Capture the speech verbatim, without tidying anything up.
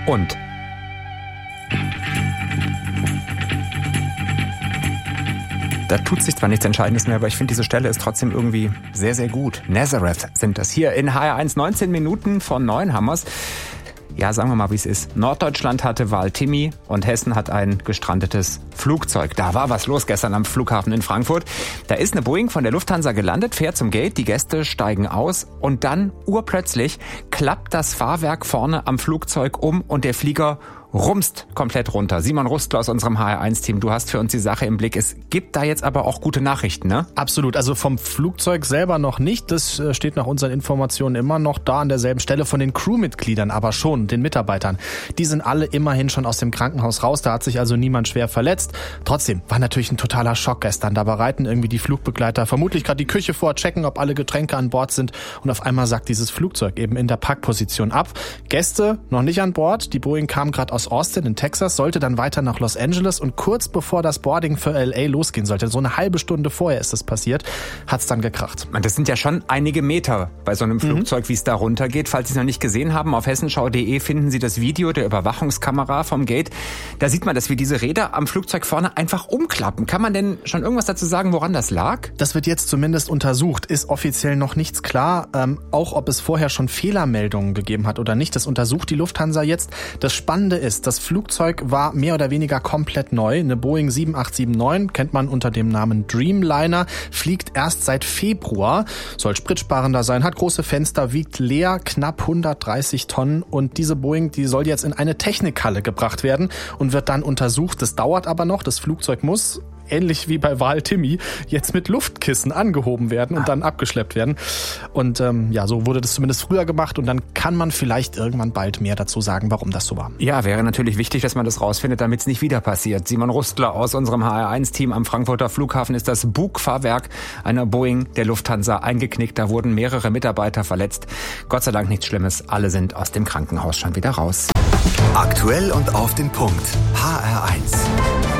Und da tut sich zwar nichts Entscheidendes mehr, aber ich finde, diese Stelle ist trotzdem irgendwie sehr, sehr gut. Nazareth sind das hier in H R eins, neunzehn Minuten von neun haben wir's. Ja, sagen wir mal, wie es ist. Norddeutschland hatte Wahl-Timmy und Hessen hat ein gestrandetes Flugzeug. Da war was los gestern am Flughafen in Frankfurt. Da ist eine Boeing von der Lufthansa gelandet, fährt zum Gate, die Gäste steigen aus und dann urplötzlich klappt das Fahrwerk vorne am Flugzeug um und der Flieger rumst komplett runter. Simon Rustler aus unserem H R eins Team, du hast für uns die Sache im Blick. Es gibt da jetzt aber auch gute Nachrichten, ne? Absolut. Also vom Flugzeug selber noch nicht. Das steht nach unseren Informationen immer noch da an derselben Stelle. Von den Crewmitgliedern aber schon, den Mitarbeitern. Die sind alle immerhin schon aus dem Krankenhaus raus. Da hat sich also niemand schwer verletzt. Trotzdem war natürlich ein totaler Schock gestern. Da bereiten irgendwie die Flugbegleiter vermutlich gerade die Küche vor, checken, ob alle Getränke an Bord sind. Und auf einmal sagt dieses Flugzeug eben in der Parkposition ab. Gäste noch nicht an Bord. Die Boeing kam gerade aus Austin in Texas, sollte dann weiter nach Los Angeles und kurz bevor das Boarding für L A losgehen sollte, so eine halbe Stunde vorher ist es passiert, hat es dann gekracht. Das sind ja schon einige Meter bei so einem Flugzeug, mhm. wie es da runtergeht. Falls Sie es noch nicht gesehen haben, auf hessenschau punkt de finden Sie das Video der Überwachungskamera vom Gate. Da sieht man, dass wir diese Räder am Flugzeug vorne einfach umklappen. Kann man denn schon irgendwas dazu sagen, woran das lag? Das wird jetzt zumindest untersucht. Ist offiziell noch nichts klar. Ähm, auch ob es vorher schon Fehlermeldungen gegeben hat oder nicht, das untersucht die Lufthansa jetzt. Das Spannende ist, das Flugzeug war mehr oder weniger komplett neu. Eine Boeing sieben acht sieben neun, kennt man unter dem Namen Dreamliner, fliegt erst seit Februar, soll spritsparender sein, hat große Fenster, wiegt leer knapp hundertdreißig Tonnen und diese Boeing, die soll jetzt in eine Technikhalle gebracht werden und wird dann untersucht. Das dauert aber noch, das Flugzeug muss ähnlich wie bei Wahl-Timmy, jetzt mit Luftkissen angehoben werden und dann abgeschleppt werden. Und ähm, ja, so wurde das zumindest früher gemacht und dann kann man vielleicht irgendwann bald mehr dazu sagen, warum das so war. Ja, wäre natürlich wichtig, dass man das rausfindet, damit es nicht wieder passiert. Simon Rustler aus unserem H R eins Team am Frankfurter Flughafen ist das Bugfahrwerk einer Boeing der Lufthansa eingeknickt. Da wurden mehrere Mitarbeiter verletzt. Gott sei Dank nichts Schlimmes. Alle sind aus dem Krankenhaus schon wieder raus. Aktuell und auf den Punkt. H R eins.